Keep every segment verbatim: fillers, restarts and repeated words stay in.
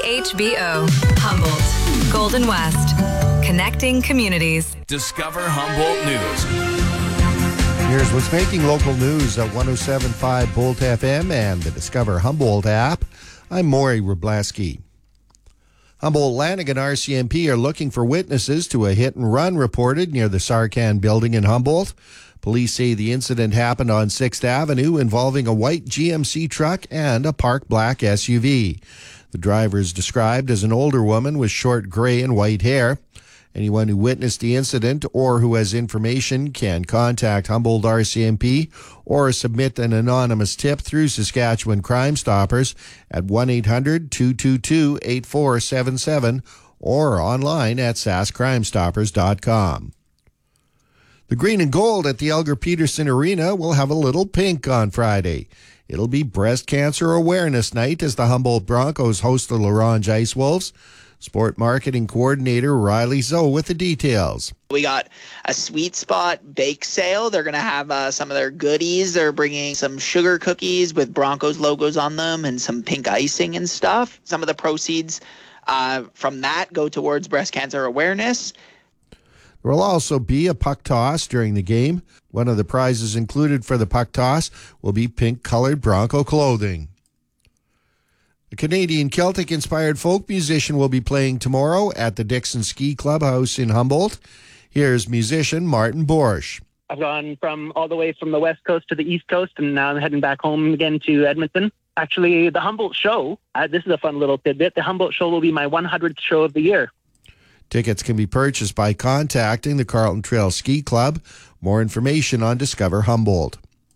H B O, Humboldt, Golden West, connecting communities. Discover Humboldt News. Here's what's making local news at one oh seven point five Bolt F M and the Discover Humboldt app. I'm Maury Wrobleski. Humboldt Lanigan R C M P are looking for witnesses to a hit-and-run reported near the Sarcan building in Humboldt. Police say the incident happened on sixth Avenue involving a white G M C truck and a parked black S U V. The driver is described as an older woman with short gray and white hair. Anyone who witnessed the incident or who has information can contact Humboldt R C M P or submit an anonymous tip through Saskatchewan Crime Stoppers at one eight hundred two two two eight four seven seven or online at sask crime stoppers dot com. The Green and Gold at the Elgar Peterson Arena will have a little pink on Friday. It'll be Breast Cancer Awareness Night as the Humboldt Broncos host the L'Orange Ice Wolves. Sport Marketing Coordinator Riley Zoe with the details. We got a Sweet Spot bake sale. They're going to have uh, some of their goodies. They're bringing some sugar cookies with Broncos logos on them and some pink icing and stuff. Some of the proceeds uh, from that go towards breast cancer awareness. There will also be a puck toss during the game. One of the prizes included for the puck toss will be pink-colored Bronco clothing. A Canadian Celtic-inspired folk musician will be playing tomorrow at the Dixon Ski Clubhouse in Humboldt. Here's musician Martin Borsch. I've gone from all the way from the West Coast to the East Coast, and now I'm heading back home again to Edmonton. Actually, the Humboldt show, uh, this is a fun little tidbit, the Humboldt show will be my one hundredth show of the year. Tickets can be purchased by contacting the Carlton Trail Ski Club. More information on Discover Humboldt.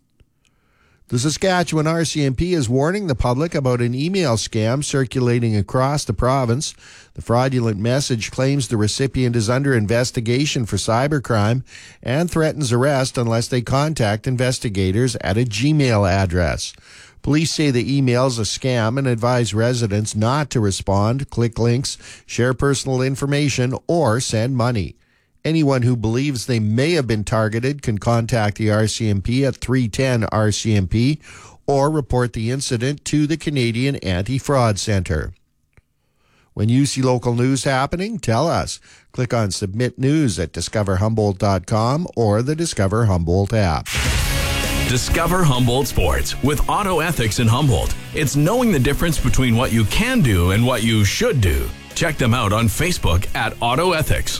The Saskatchewan R C M P is warning the public about an email scam circulating across the province. The fraudulent message claims the recipient is under investigation for cybercrime and threatens arrest unless they contact investigators at a Gmail address. Police say the email is a scam and advise residents not to respond, click links, share personal information, or send money. Anyone who believes they may have been targeted can contact the R C M P at three one zero R C M P or report the incident to the Canadian Anti-Fraud Centre. When you see local news happening, tell us. Click on Submit News at discover humboldt dot com or the Discover Humboldt app. Discover Humboldt Sports with Auto Ethics in Humboldt. It's knowing the difference between what you can do and what you should do. Check them out on Facebook at Auto Ethics.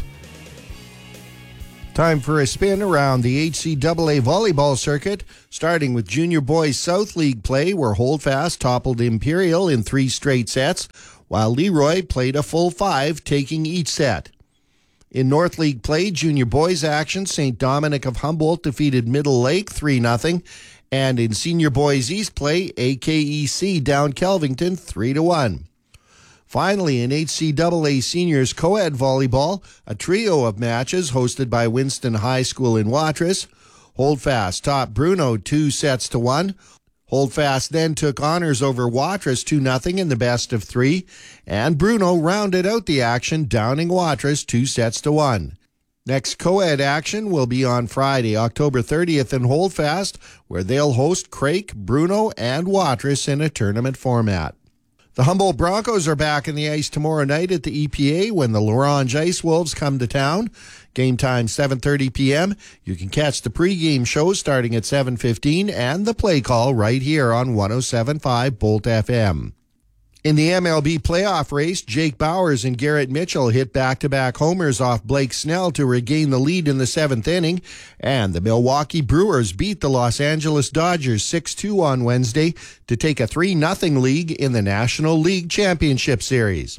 Time for a spin around the H C A A volleyball circuit, starting with Junior Boys South League play, where Holdfast toppled Imperial in three straight sets, while Leroy played a full five, taking each set. In North League play, Junior Boys action, Saint Dominic of Humboldt defeated Middle Lake three nothing, and in Senior Boys East play, A K E C down Kelvington three to one. Finally, in H C A A Seniors Co-Ed Volleyball, a trio of matches hosted by Winston High School in Watrous. Holdfast topped Bruno two sets to one. Holdfast then took honors over Watrous two nothing in the best of three, and Bruno rounded out the action, downing Watrous two sets to one. Next co-ed action will be on Friday, October thirtieth in Holdfast, where they'll host Craik, Bruno, and Watrous in a tournament format. The Humboldt Broncos are back in the ice tomorrow night at the E P A when the L'Orange Ice Wolves come to town. Game time seven thirty p.m. You can catch the pregame show starting at seven fifteen and the play call right here on one oh seven point five Bolt F M. In the M L B playoff race, Jake Bowers and Garrett Mitchell hit back-to-back homers off Blake Snell to regain the lead in the seventh inning, and the Milwaukee Brewers beat the Los Angeles Dodgers six two on Wednesday to take a three nothing lead in the National League Championship Series.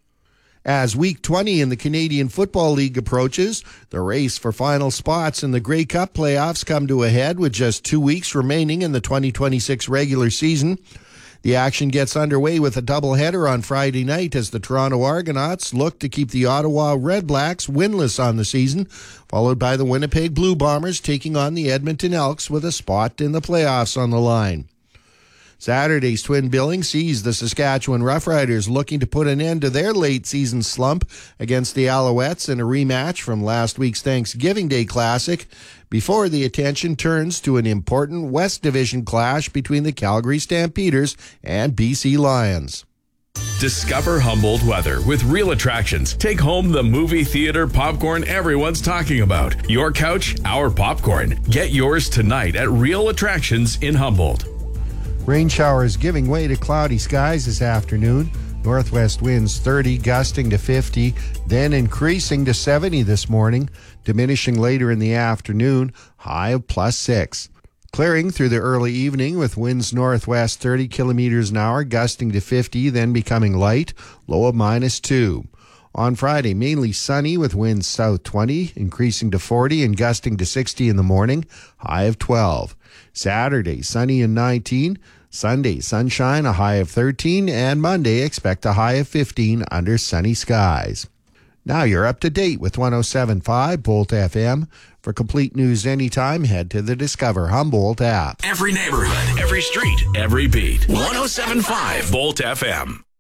As Week twenty in the Canadian Football League approaches, the race for final spots in the Grey Cup playoffs come to a head with just two weeks remaining in the twenty twenty-six regular season. The action gets underway with a doubleheader on Friday night as the Toronto Argonauts look to keep the Ottawa Red Blacks winless on the season, followed by the Winnipeg Blue Bombers taking on the Edmonton Elks with a spot in the playoffs on the line. Saturday's twin billing sees the Saskatchewan Roughriders looking to put an end to their late-season slump against the Alouettes in a rematch from last week's Thanksgiving Day Classic, before the attention turns to an important West Division clash between the Calgary Stampeders and B C Lions. Discover Humboldt weather with real attractions. Take home the movie theater popcorn everyone's talking about. Your couch, our popcorn. Get yours tonight at Real Attractions in Humboldt. Rain showers giving way to cloudy skies this afternoon. Northwest winds thirty, gusting to fifty, then increasing to seventy this morning, diminishing later in the afternoon, high of plus six. Clearing through the early evening with winds northwest thirty kilometers an hour, gusting to fifty, then becoming light, low of minus two. On Friday, mainly sunny with winds south twenty, increasing to forty and gusting to sixty in the morning, high of twelve. Saturday, sunny and nineteen. Sunday, sunshine, a high of thirteen. And Monday, expect a high of fifteen under sunny skies. Now you're up to date with one oh seven point five Bolt F M. For complete news anytime, head to the Discover Humboldt app. Every neighborhood, every street, every beat. one oh seven point five Bolt F M.